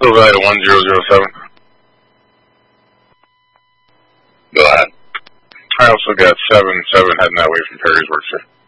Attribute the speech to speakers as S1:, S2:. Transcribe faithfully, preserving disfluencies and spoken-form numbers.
S1: Silver Knight one zero zero seven.
S2: Go ahead.
S1: I also got seven seven heading that way from Perry's work, sir.